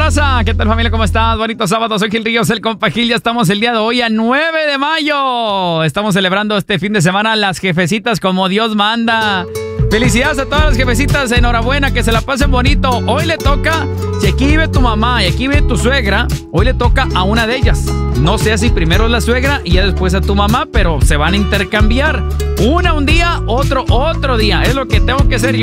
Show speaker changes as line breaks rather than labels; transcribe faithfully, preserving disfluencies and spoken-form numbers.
raza? ¿Qué tal, familia? ¿Cómo estás? Bonito sábado, soy Gil Ríos, el compa Gil. Ya estamos el día de hoy a nueve de mayo. Estamos celebrando este fin de semana las jefecitas como Dios manda. Felicidades a todas las jefecitas, enhorabuena, que se la pasen bonito. Hoy le toca, si aquí vive tu mamá y aquí vive tu suegra, hoy le toca a una de ellas. No sé si primero es la suegra y ya después a tu mamá, pero se van a intercambiar. Una un día, otro otro día. Es lo que tengo que hacer yo.